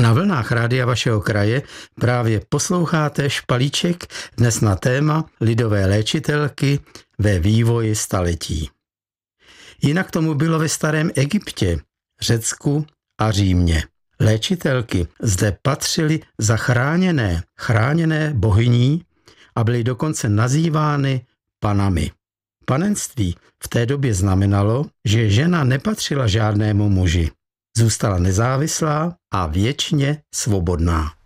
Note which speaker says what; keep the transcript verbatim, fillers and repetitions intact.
Speaker 1: Na vlnách rádia vašeho kraje právě posloucháte Špalíček, dnes na téma lidové léčitelky ve vývoji staletí. Jinak tomu bylo ve starém Egyptě, Řecku a Římě. Léčitelky zde patřily za chráněné, chráněné bohyní a byly dokonce nazývány panami. Panenství v té době znamenalo, že žena nepatřila žádnému muži. Zůstala nezávislá a věčně svobodná.